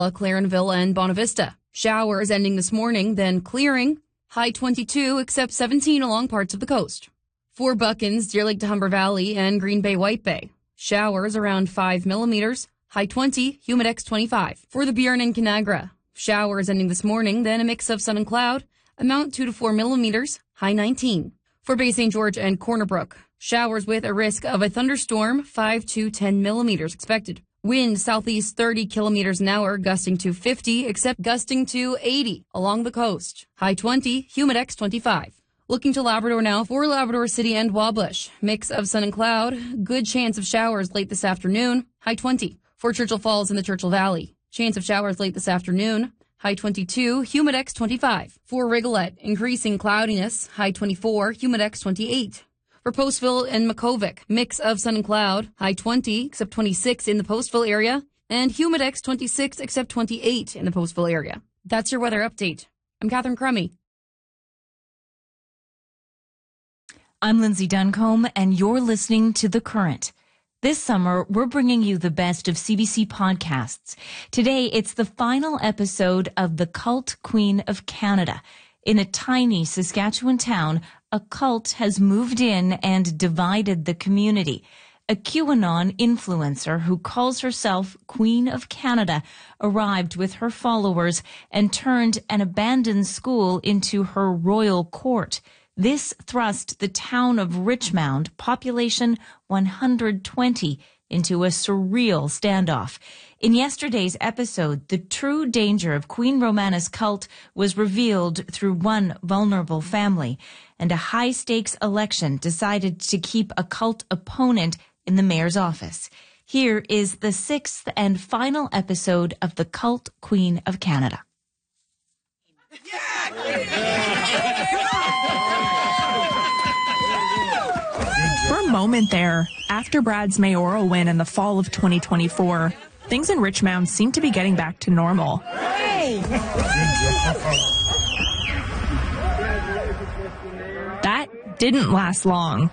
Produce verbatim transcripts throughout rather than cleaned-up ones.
Clarenville and Bonavista. Showers ending this morning, then clearing. High twenty-two, except seventeen along parts of the coast. For Buckins, Deer Lake to Humber Valley, and Green Bay White Bay. Showers around five millimeters. High twenty, Humidex twenty-five. For the Burin and Canagra. Showers ending this morning, then a mix of sun and cloud. Amount two to four millimeters. High nineteen. For Bay Saint George and Corner Brook. Showers with a risk of a thunderstorm, five to ten millimeters expected. Wind southeast thirty kilometers an hour, gusting to fifty, except gusting to eighty along the coast. High twenty, Humidex twenty-five. Looking to Labrador now for Labrador City and Wabush. Mix of sun and cloud. Good chance of showers late this afternoon. High twenty. For Churchill Falls in the Churchill Valley. Chance of showers late this afternoon. High twenty-two, Humidex twenty-five. For Rigolette, increasing cloudiness. High twenty-four, Humidex twenty-eight. For Postville and Makovic, mix of sun and cloud, high twenty, except twenty-six in the Postville area, and Humidex twenty-six, except twenty-eight in the Postville area. That's your weather update. I'm Catherine Crummy. I'm Lindsay Duncombe, and you're listening to The Current. This summer, we're bringing you the best of C B C podcasts. Today, it's the final episode of The Cult Queen of Canada. In a tiny Saskatchewan town, a cult has moved in and divided the community. A QAnon influencer who calls herself Queen of Canada arrived with her followers and turned an abandoned school into her royal court. This thrust the town of Richmond, population one hundred twenty, into a surreal standoff. In yesterday's episode, the true danger of Queen Romana's cult was revealed through one vulnerable family, and a high-stakes election decided to keep a cult opponent in the mayor's office. Here is the sixth and final episode of The Cult Queen of Canada. For a moment there, after Brad's mayoral win in the fall of twenty twenty-four, things in Richmond seem to be getting back to normal. Hey! That didn't last long.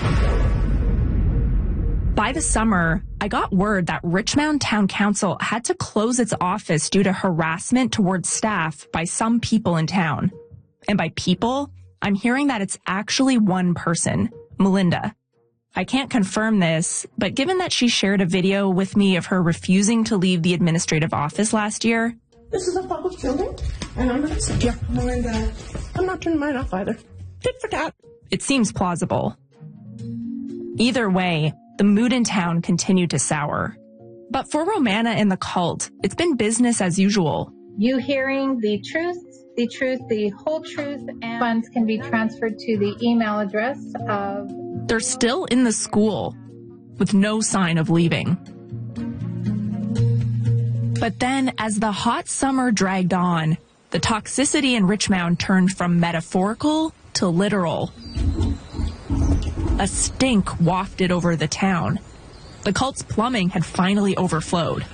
By the summer, I got word that Richmond Town Council had to close its office due to harassment towards staff by some people in town. And by people, I'm hearing that it's actually one person, Melinda. I can't confirm this, but given that she shared a video with me of her refusing to leave the administrative office last year. This is a public building, and I'm not saying, yeah, Melinda, I'm not turning mine off either. Tit for tat. It seems plausible. Either way, the mood in town continued to sour. But for Romana and the cult, it's been business as usual. You hearing the truth, the truth, the whole truth, and funds can be transferred to the email address of... They're still in the school, with no sign of leaving. But then, as the hot summer dragged on, the toxicity in Richmond turned from metaphorical to literal. A stink wafted over the town. The cult's plumbing had finally overflowed.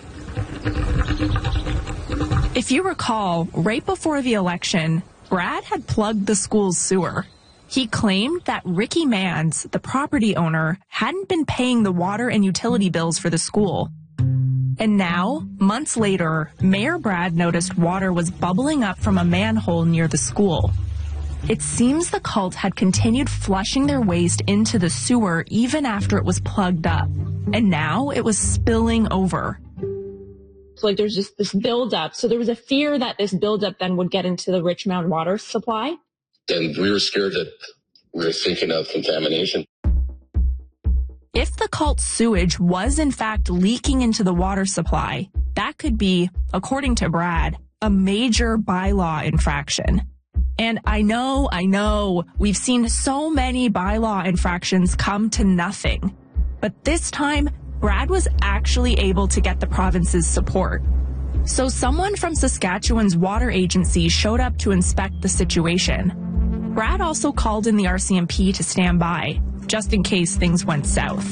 If you recall, right before the election, Brad had plugged the school's sewer. He claimed that Ricky Manns, the property owner, hadn't been paying the water and utility bills for the school. And now, months later, Mayor Brad noticed water was bubbling up from a manhole near the school. It seems the cult had continued flushing their waste into the sewer even after it was plugged up. And now it was spilling over. So like there's just this buildup. So there was a fear that this buildup then would get into the Richmond water supply. And we were scared that we were thinking of contamination. If the cult's sewage was in fact leaking into the water supply, that could be, according to Brad, a major bylaw infraction. And I know, I know, we've seen so many bylaw infractions come to nothing. But this time, Brad was actually able to get the province's support. So someone from Saskatchewan's water agency showed up to inspect the situation. Brad also called in the R C M P to stand by, just in case things went south.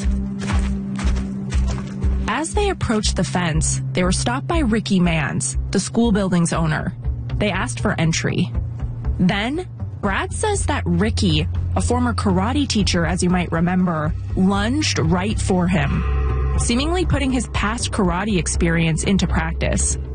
As they approached the fence, they were stopped by Ricky Manns, the school building's owner. They asked for entry. Then, Brad says that Ricky, a former karate teacher as you might remember, lunged right for him, seemingly putting his past karate experience into practice.